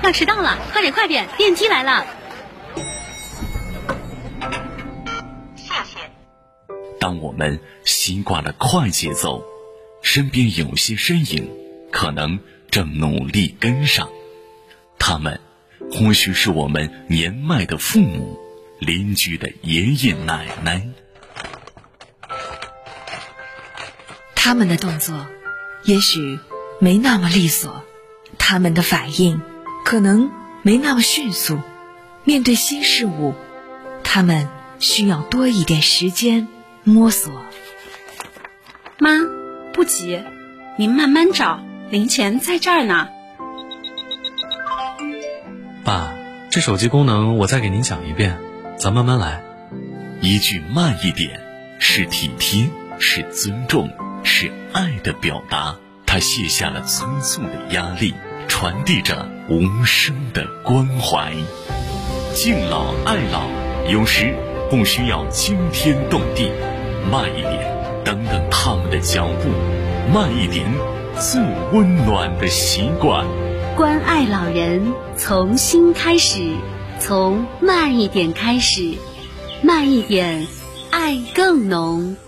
快迟到了，快点，电梯来了。 谢谢。 当我们习惯了快节奏，身边有些身影可能正努力跟上，他们或许是我们年迈的父母、邻居的爷爷奶奶。 他们的动作也许没那么利索，他们的反应可能没那么迅速，面对新事物，他们需要多一点时间摸索。 妈，不急，您慢慢找，零钱在这儿呢。 爸，这手机功能我再给您讲一遍，咱慢慢来。 一句慢一点，是体贴，是尊重，是爱的表达。他卸下了催促的压力，传递着无声的关怀。敬老爱老，有时不需要惊天动地，慢一点，等等他们的脚步，慢一点，最温暖的习惯。 关爱老人，从心开始，从慢一点开始，慢一点，爱更浓。